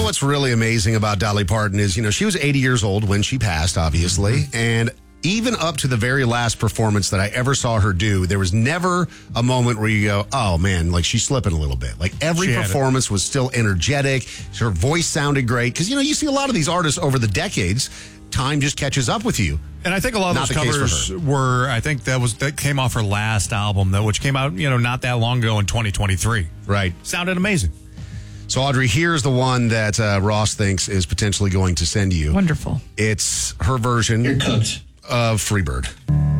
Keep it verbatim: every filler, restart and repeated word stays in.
what's really amazing about Dolly Parton is, you know, she was eighty years old when she passed, obviously, mm-hmm. and even up to the very last performance that I ever saw her do, there was never a moment where you go, oh, man, like she's slipping a little bit. Like every performance was still energetic. Her voice sounded great. Because, you know, you see a lot of these artists over the decades, time just catches up with you. And I think a lot of Not those covers were, I think that was that came off her last album, though, which came out, you know, not that long ago in twenty twenty-three. Right. Sounded amazing. So, Audrey, here's the one that uh, Ross thinks is potentially going to send you. Wonderful. It's her version You're cooked. of Freebird.